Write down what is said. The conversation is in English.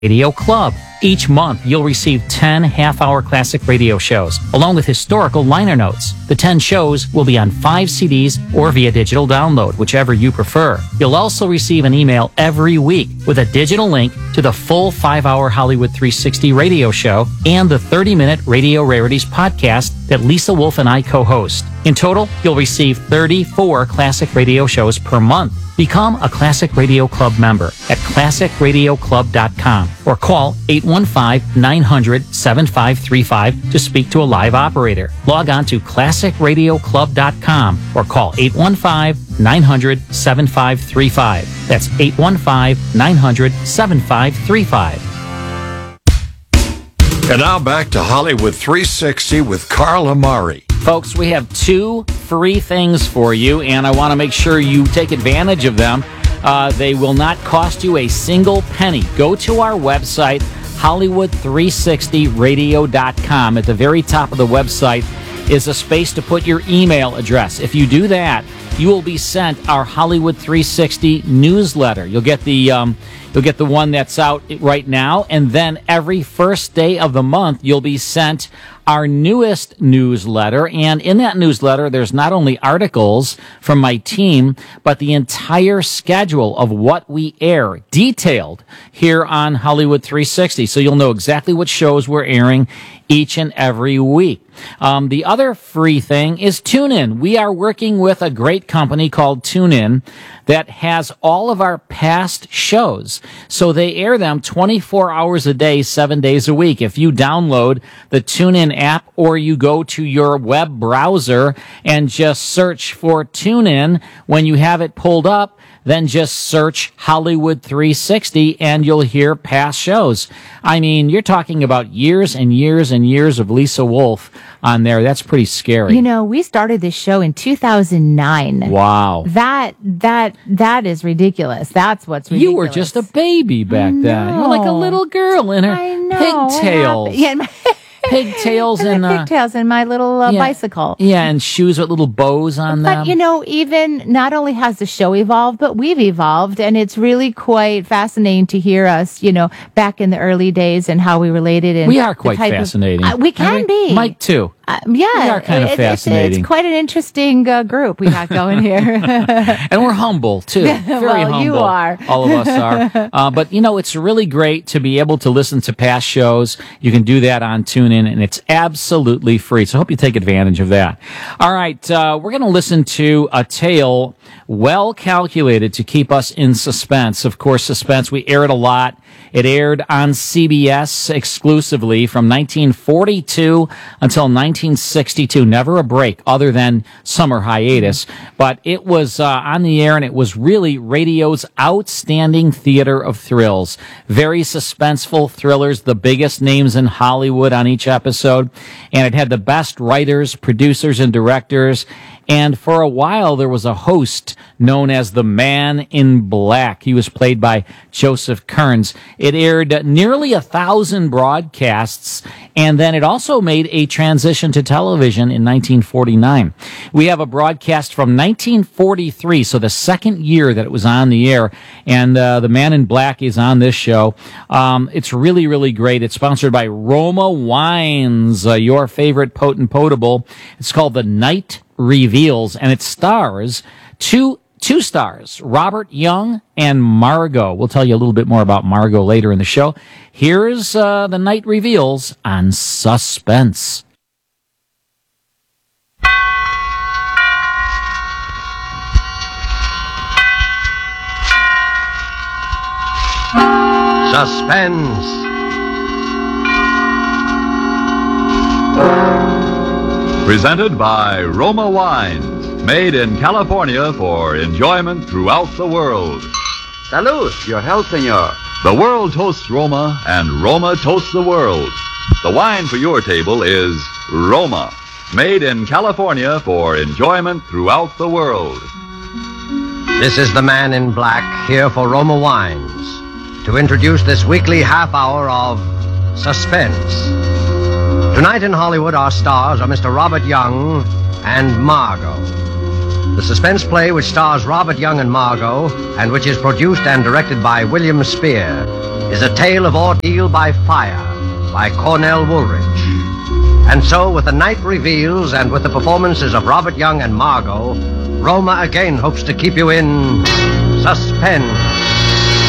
Radio Club. Each month, you'll receive 10 half-hour classic radio shows, along with historical liner notes. The 10 shows will be on 5 CDs or via digital download, whichever you prefer. You'll also receive an email every week with a digital link to the full 5-hour Hollywood 360 radio show and the 30-minute Radio Rarities podcast that Lisa Wolf and I co-host. In total, you'll receive 34 classic radio shows per month. Become a Classic Radio Club member at classicradioclub.com or call 815-900-7535 to speak to a live operator. Log on to classicradioclub.com or call 815-900-7535. That's 815-900-7535. And now back to Hollywood 360 with Carl Amari. Folks, we have 2 free things for you, and I want to make sure you take advantage of them. They will not cost you a single penny. Go to our website, Hollywood360radio.com. At the very top of the website is a space to put your email address. If you do that, you will be sent our Hollywood 360 newsletter. You'll get the one that's out right now, and then every first day of the month, you'll be sent our newest newsletter. And in that newsletter, there's not only articles from my team, but the entire schedule of what we air, detailed here on Hollywood 360. So you'll know exactly what shows we're airing each and every week. The other free thing is TuneIn. We are working with a great company called TuneIn that has all of our past shows. So they air them 24 hours a day, 7 days a week. If you download the TuneIn app or you go to your web browser and just search for TuneIn, when you have it pulled up, then just search Hollywood 360 and you'll hear past shows. I mean, you're talking about years and years and years of Lisa Wolf on there. That's pretty scary. You know, we started this show in 2009. Wow. That is ridiculous. That's what's ridiculous. You were just a baby back then. You were like a little girl in her pigtails. Yeah. Pigtails and pigtails and my little bicycle. Yeah, and shoes with little bows on them. But you know, even not only has the show evolved, but we've evolved, and it's really quite fascinating to hear us, you know, back in the early days and how we related. And we are quite fascinating. We can be. Mike too. Yeah, we are kind of fascinating. It's quite an interesting group we got going here. And we're humble, too. Very humble. You are. All of us are. But, you know, it's really great to be able to listen to past shows. You can do that on TuneIn, and it's absolutely free. So I hope you take advantage of that. All right, we're going to listen to a tale well calculated to keep us in suspense. Of course, suspense, we air it a lot. It aired on CBS exclusively from 1942 until 1962. Never a break other than summer hiatus. But it was on the air, and it was really radio's outstanding theater of thrills. Very suspenseful thrillers, the biggest names in Hollywood on each episode. And it had the best writers, producers, and directors. And for a while, there was a host known as the Man in Black. He was played by Joseph Kearns. It aired nearly 1,000 broadcasts, and then it also made a transition to television in 1949. We have a broadcast from 1943, so the second year that it was on the air, and the Man in Black is on this show. It's really, really great. It's sponsored by Roma Wines, your favorite potent potable. It's called The Night Reveals, and it stars two stars, Robert Young and Margot. We'll tell you a little bit more about Margot later in the show. Here's The Night Reveals on Suspense. Suspense. Presented by Roma Wines, made in California for enjoyment throughout the world. Salud, your health, senor. The world toasts Roma, and Roma toasts the world. The wine for your table is Roma, made in California for enjoyment throughout the world. This is the Man in Black, here for Roma Wines, to introduce this weekly half hour of Suspense. Tonight in Hollywood, our stars are Mr. Robert Young and Margot. The suspense play which stars Robert Young and Margot, and which is produced and directed by William Spear, is A Tale of Ordeal by Fire by Cornell Woolrich. And so, with the night reveals and with the performances of Robert Young and Margot, Roma again hopes to keep you in suspense.